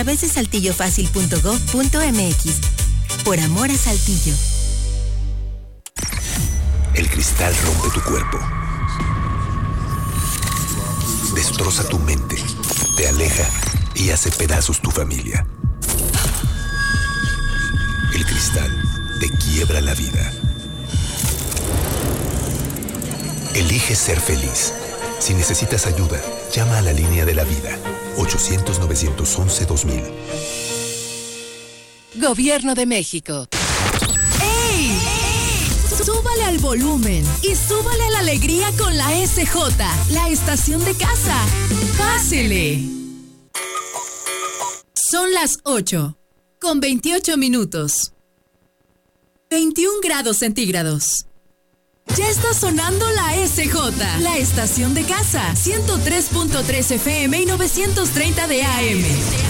través de saltillofacil.gov.mx. Por amor a Saltillo. El cristal rompe tu cuerpo. Destroza tu mente. Te aleja y hace pedazos tu familia. El cristal te quiebra la vida. Elige ser feliz. Si necesitas ayuda, llama a la línea de la vida. 800-911-2000. Gobierno de México. ¡Ey! Súbale al volumen y súbale a la alegría con la SJ, la estación de casa. ¡Pásele! Son las 8:28. 21 grados centígrados. Ya está sonando la SJ, la estación de casa. 103.3 FM y 930 de AM.